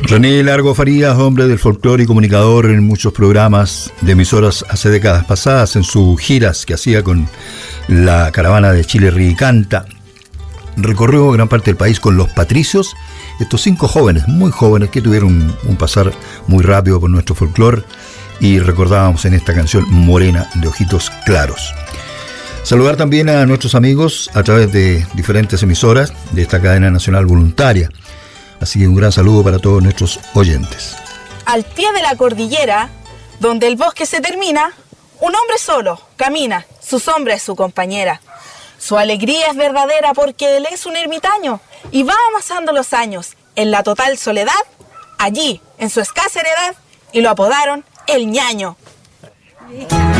René Largo Farías, hombre del folclore y comunicador en muchos programas de emisoras hace décadas pasadas, en sus giras que hacía con la caravana de Chile Ríe y Canta, recorrió gran parte del país con Los Patricios, estos 5 jóvenes, muy jóvenes, que tuvieron un pasar muy rápido por nuestro folclore, y recordábamos en esta canción Morena de Ojitos Claros. Saludar también a nuestros amigos a través de diferentes emisoras de esta cadena nacional voluntaria. Así que un gran saludo para todos nuestros oyentes. Al pie de la cordillera, donde el bosque se termina, un hombre solo camina, su sombra es su compañera. Su alegría es verdadera porque él es un ermitaño y va amasando los años en la total soledad, allí, en su escasa heredad, y lo apodaron el ñaño.